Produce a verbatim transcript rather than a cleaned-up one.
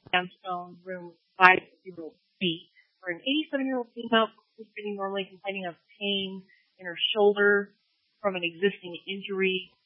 Sandstone, room five zero B, for an eighty-seven-year-old female participating normally complaining of pain in her shoulder from an existing injury.